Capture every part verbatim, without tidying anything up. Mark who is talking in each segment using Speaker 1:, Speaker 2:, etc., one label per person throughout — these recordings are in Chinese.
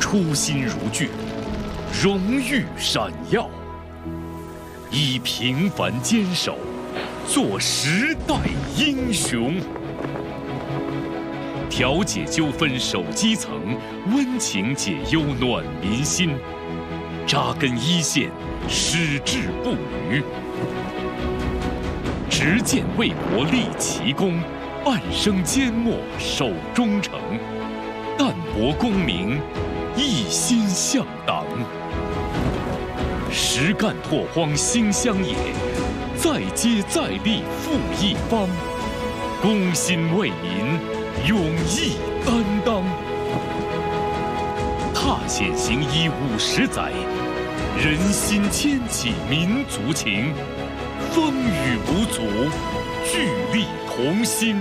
Speaker 1: 初心如炬，荣誉闪耀，以平凡坚守，做时代英雄。调解纠纷守基层，温情解忧暖民心，扎根一线，矢志不渝。执剑为国立奇功，半生缄默守忠诚，淡泊功名，一心向党。实干拓荒兴乡野，再接再厉复一方，公心为民，勇毅担当。踏险行医五十载，人心牵起民族情，风雨无阻，聚力同心。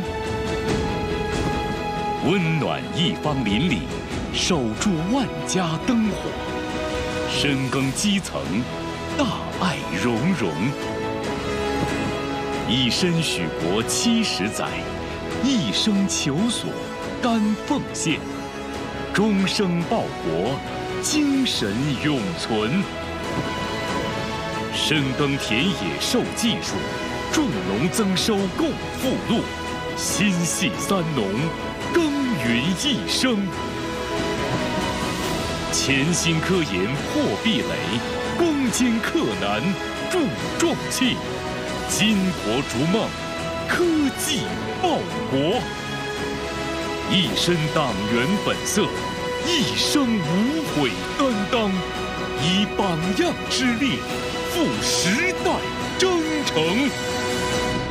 Speaker 1: 温暖一方邻里，守住万家灯火，深耕基层，大爱融融。以身许国七十载，一生求索甘奉献，终生报国，精神永存。深耕田野授技术，种农增收共富禄，心系三农，耕耘一生。潜心科研破壁垒，攻坚克难铸壮气，巾帼逐梦，科技报国。一身党员本色，一生无悔担当，以榜样之力，赴时代征程。